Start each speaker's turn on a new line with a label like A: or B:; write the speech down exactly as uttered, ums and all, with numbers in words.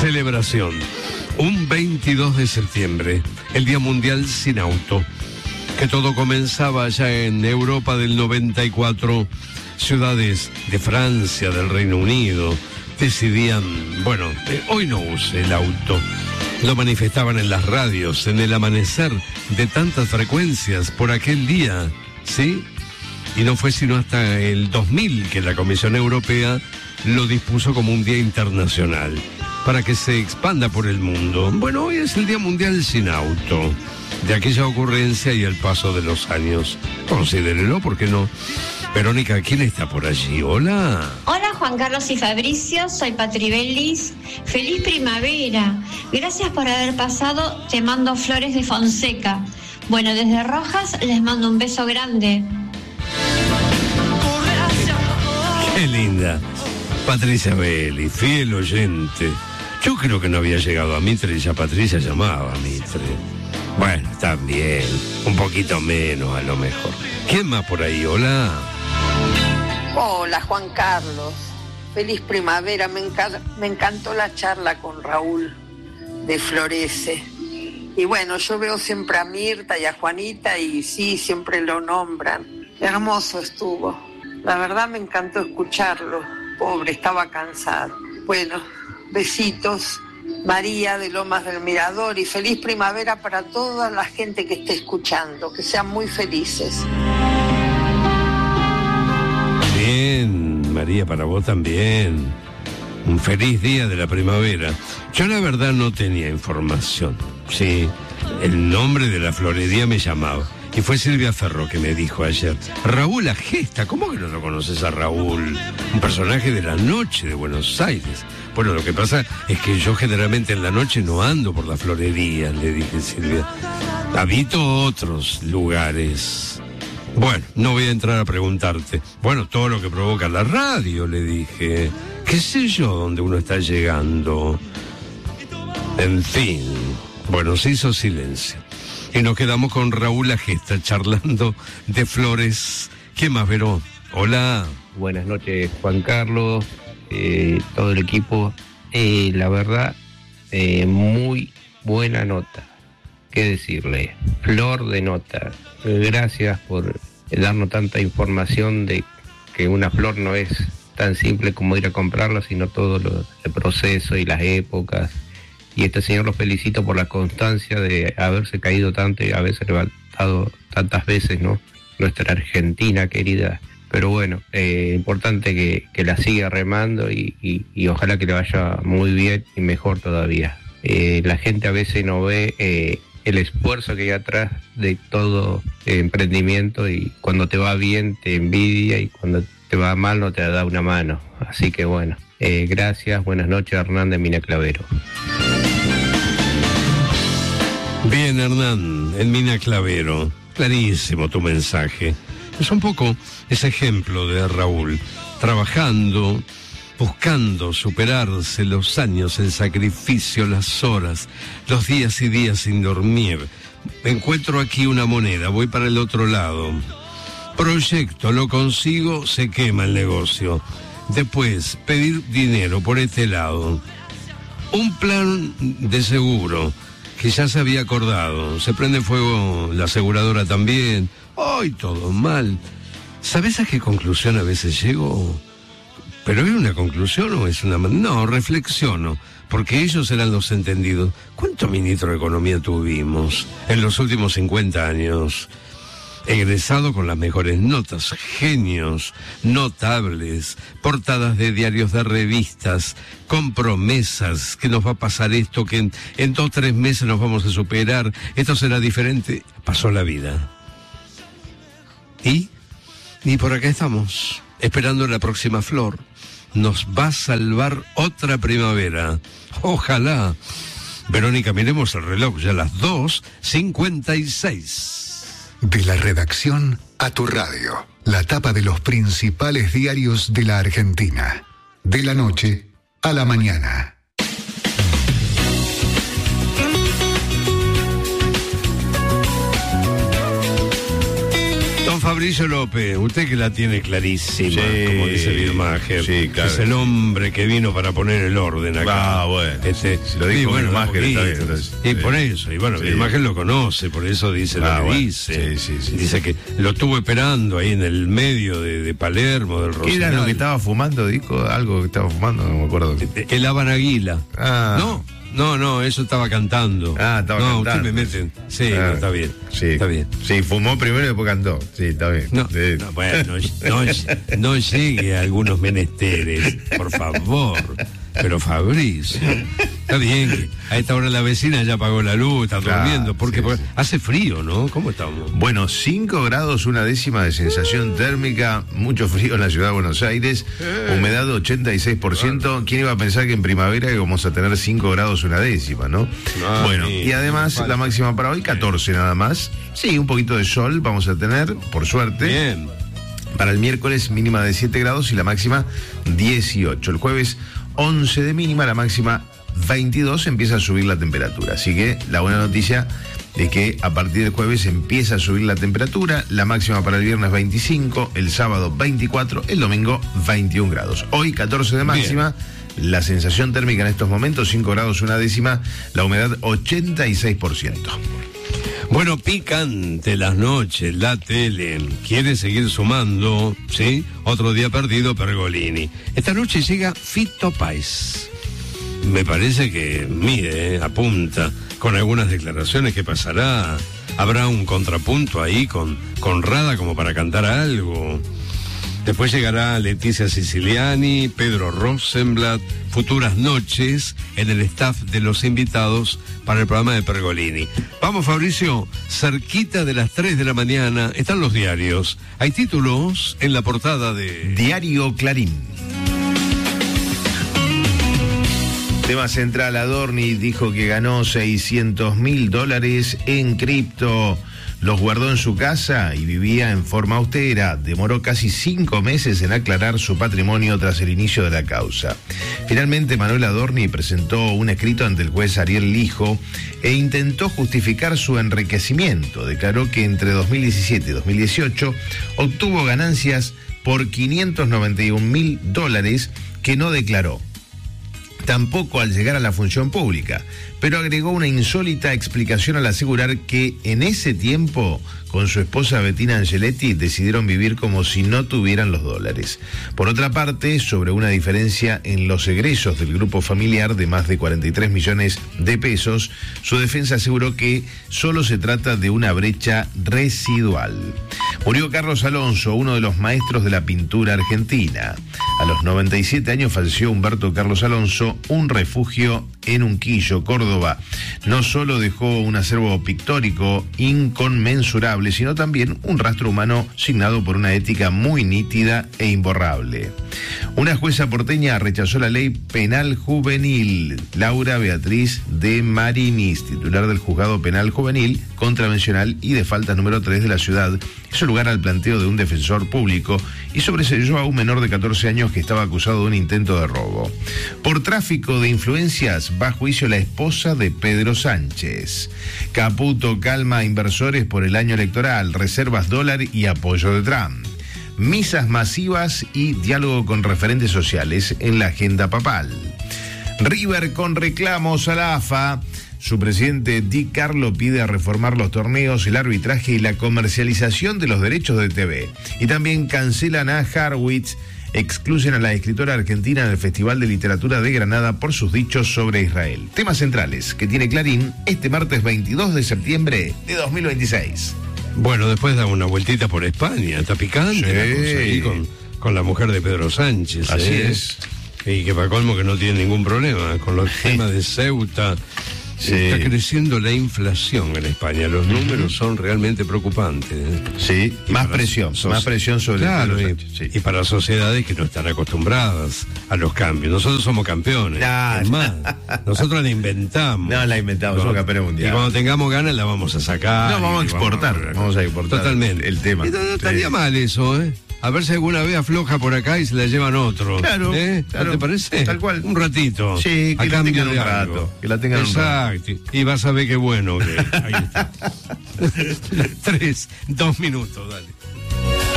A: celebración. Un veintidós de septiembre, el Día Mundial sin Auto, que todo comenzaba allá en Europa del noventa y cuatro. Ciudades de Francia, del Reino Unido, decidían, bueno, eh, hoy no use el auto. Lo manifestaban en las radios, en el amanecer de tantas frecuencias por aquel día, ¿sí? Y no fue sino hasta el dos mil que la Comisión Europea lo dispuso como un día internacional, para que se expanda por el mundo. Bueno, hoy es el Día Mundial sin Auto. De aquella ocurrencia y el paso de los años, considérelo, ¿por qué no? Verónica, ¿quién está por allí? Hola.
B: Hola Juan Carlos y Fabricio, soy Patri Belis. Feliz primavera. Gracias por haber pasado. Te mando flores de Fonseca. Bueno, desde Rojas les mando un beso grande.
A: Qué linda. Patricia Belis, fiel oyente. Yo creo que no había llegado a Mitre y ya Patricia llamaba a Mitre. Bueno, también, un poquito menos a lo mejor. ¿Quién más por ahí? Hola.
C: Hola Juan Carlos, feliz primavera. Me, enca- me encantó la charla con Raúl de Florece. Y bueno, yo veo siempre a Mirta y a Juanita y sí, siempre lo nombran. Hermoso estuvo. La verdad me encantó escucharlo. Pobre, estaba cansado. Bueno, besitos. María de Lomas del Mirador, y feliz primavera para toda la gente que esté escuchando, que sean muy felices.
A: Bien, María, para vos también. Un feliz día de la primavera. Yo la verdad no tenía información. Sí, el nombre de la florería me llamaba. Y fue Silvia Ferro que me dijo ayer: Raúl Agesta, ¿cómo que no lo conoces a Raúl? Un personaje de la noche de Buenos Aires. Bueno, lo que pasa es que yo generalmente en la noche no ando por la florería, le dije Silvia. Habito otros lugares. Bueno, no voy a entrar a preguntarte. Bueno, todo lo que provoca la radio, le dije. ¿Qué sé yo dónde uno está llegando? En fin. Bueno, se hizo silencio. Y nos quedamos con Raúl Agesta charlando de flores. ¿Qué más, Veró? Hola.
D: Buenas noches, Juan Carlos, eh, todo el equipo. Eh, la verdad, eh, muy buena nota. ¿Qué decirle? Flor de nota. Gracias por darnos tanta información de que una flor no es tan simple como ir a comprarla, sino todo lo, el proceso y las épocas. Y este señor lo felicito por la constancia de haberse caído tanto y haberse levantado tantas veces, ¿no? Nuestra Argentina querida. Pero bueno, eh, importante que, que la siga remando y, y, y ojalá que le vaya muy bien y mejor todavía. Eh, la gente a veces no ve eh, el esfuerzo que hay atrás de todo eh, emprendimiento, y cuando te va bien te envidia y cuando te va mal no te da una mano. Así que bueno, eh, gracias, buenas noches, Hernán de Mina Clavero.
A: Bien, Hernán, en Mina Clavero. Clarísimo tu mensaje. Es un poco ese ejemplo de Raúl, trabajando, buscando superarse los años, el sacrificio, las horas, los días y días sin dormir. Encuentro aquí una moneda, voy para el otro lado. Proyecto, lo consigo, se quema el negocio. Después, pedir dinero por este lado. Un plan de seguro que ya se había acordado. Se prende fuego la aseguradora también. ¡Ay, todo mal! ¿Sabes a qué conclusión a veces llego? ¿Pero es una conclusión o es una...? No, reflexiono, porque ellos eran los entendidos. ¿Cuánto ministro de Economía tuvimos en los últimos cincuenta años? Egresado con las mejores notas, genios, notables, portadas de diarios, de revistas, con promesas, que nos va a pasar esto, que en, en dos o tres meses nos vamos a superar, esto será diferente. Pasó la vida. ¿Y? Y por acá estamos, esperando la próxima flor. Nos va a salvar otra primavera. Ojalá. Verónica, miremos el reloj, ya a las dos cincuenta y seis.
E: De la redacción a tu radio. La tapa de los principales diarios de la Argentina. De la noche a la mañana.
A: Don Fabricio López, usted que la tiene clarísima,
F: Sí,
A: como dice Birmacher,
F: sí, claro.
A: es el hombre que vino para poner el orden acá.
F: Ah, bueno.
A: Este,
F: Si lo dijo
A: y bueno,
F: Birmacher,
A: un
F: está bien,
A: poquito.
F: entonces,
A: Y
F: sí.
A: por eso, y bueno,
F: Sí.
A: Birmacher lo conoce, por eso dice lo
F: Ah,
A: que
F: bueno.
A: dice.
F: Sí, sí, sí.
A: Dice que lo estuvo esperando ahí en el medio de, de Palermo, del
F: ¿Qué
A: Rosedal.
F: era lo que estaba fumando? Dijo algo que estaba fumando, no me acuerdo.
A: El Habanaguila.
F: Ah.
A: No, no, no, eso estaba cantando.
F: Ah, estaba
A: no,
F: cantando.
A: usted me meten. Sí,
F: Ah,
A: no, está bien.
F: Sí,
A: Está bien.
F: Sí, fumó primero y después cantó. Sí, está bien.
A: No,
F: Sí.
A: no, bueno, no, no llegue a algunos menesteres, por favor. Pero Fabricio, está bien que a esta hora la vecina ya apagó la luz, está
F: Claro,
A: durmiendo, porque,
F: sí,
A: porque
F: sí.
A: hace frío, ¿no? ¿Cómo estamos?
F: Bueno, cinco grados, una décima de sensación térmica, mucho frío en la ciudad de Buenos Aires, humedad ochenta y seis por ciento. ¿Quién iba a pensar que en primavera íbamos a tener cinco grados, una décima, no?
A: Ah,
F: bueno,
A: sí,
F: y además
A: falta.
F: la máxima para hoy, catorce nada más. Sí, un poquito de sol vamos a tener, por suerte.
A: Bien.
F: Para el miércoles, mínima de siete grados y la máxima dieciocho. El jueves, once de mínima, la máxima veintidós, empieza a subir la temperatura. Así que la buena noticia es que a partir del jueves empieza a subir la temperatura. La máxima para el viernes veinticinco, el sábado veinticuatro, el domingo veintiún grados. Hoy catorce de máxima. La sensación térmica en estos momentos, cinco grados, una décima, la humedad ochenta y seis por ciento.
A: Bueno, picante las noches, la tele, quiere seguir sumando, ¿sí? Otro día perdido, Pergolini. Esta noche llega Fito Páez. Me parece que mide, eh, apunta, con algunas declaraciones que pasará. Habrá un contrapunto ahí con, con Rada como para cantar algo. Después llegará Leticia Siciliani, Pedro Rosenblatt, futuras noches en el staff de los invitados para el programa de Pergolini. Vamos, Fabricio, cerquita de las tres de la mañana están los diarios. Hay títulos en la portada de...
F: Diario Clarín. Tema central, Adorni dijo que ganó seiscientos mil dólares en cripto. Los guardó en su casa y vivía en forma austera. Demoró casi cinco meses en aclarar su patrimonio tras el inicio de la causa. Finalmente, Manuel Adorni presentó un escrito ante el juez Ariel Lijo e intentó justificar su enriquecimiento. Declaró que entre dos mil diecisiete y dos mil dieciocho obtuvo ganancias por quinientos noventa y un mil dólares que no declaró. Tampoco al llegar a la función pública, pero agregó una insólita explicación al asegurar que en ese tiempo, con su esposa Bettina Angeletti, decidieron vivir como si no tuvieran los dólares. Por otra parte, sobre una diferencia en los egresos del grupo familiar de más de cuarenta y tres millones de pesos, su defensa aseguró que solo se trata de una brecha residual. Murió Carlos Alonso, uno de los maestros de la pintura argentina. A los noventa y siete años falleció Humberto Carlos Alonso, un refugio en Unquillo, Córdoba. No solo dejó un acervo pictórico inconmensurable, sino también un rastro humano signado por una ética muy nítida e imborrable. Una jueza porteña rechazó la ley penal juvenil. Laura Beatriz de Marinis, titular del Juzgado Penal Juvenil, Contravencional y de Faltas número tres de la ciudad, hizo lugar al planteo de un defensor público y sobreseyó a un menor de catorce años que estaba acusado de un intento de robo. Por tráfico de influencias va a juicio la esposa de Pedro Sánchez. Caputo calma a inversores por el año electoral, reservas dólar y apoyo de Trump. Misas masivas y diálogo con referentes sociales en la agenda papal. River con reclamos a la A F A. Su presidente Di Carlo pide reformar los torneos, el arbitraje y la comercialización de los derechos de T V. Y también cancelan a Harwitz, excluyen a la escritora argentina en el Festival de Literatura de Granada por sus dichos sobre Israel. Temas centrales que tiene Clarín este martes veintidós de septiembre de dos mil veintiséis.
A: Bueno, después da una vueltita por España, está picante
F: Sí.
A: la cosa ahí con, con la mujer de Pedro Sánchez.
F: Así
A: ¿eh?
F: es.
A: Y que para colmo que no tiene ningún problema con los temas de Ceuta.
F: Sí.
A: Está creciendo la inflación en España, los números son realmente preocupantes. ¿eh?
F: Sí,
A: Y
F: más
A: para
F: presión,
A: so-
F: más presión sobre
A: Claro,
F: Pedro
A: y,
F: Sánchez, sí.
A: y para sociedades que no están acostumbradas a los cambios. Nosotros somos campeones.
F: Nah.
A: Es más, nosotros la inventamos.
F: No, la inventamos, somos campeones mundiales.
A: Y cuando tengamos ganas la vamos a sacar.
F: No, vamos a
A: y
F: exportar, vamos a exportar
A: Totalmente.
F: el tema.
A: Y no, no
F: Sí.
A: estaría mal eso, ¿eh? A ver si alguna vez afloja por acá y se la llevan otro.
F: Claro,
A: ¿Eh?
F: claro,
A: ¿No te parece?
F: tal cual.
A: Un ratito.
F: Sí, que
A: a
F: la
A: cambio
F: tengan un
A: de
F: rato,
A: algo.
F: que la tengan un
A: Exacto. Y vas a ver qué bueno que ahí está. Tres, dos minutos, dale.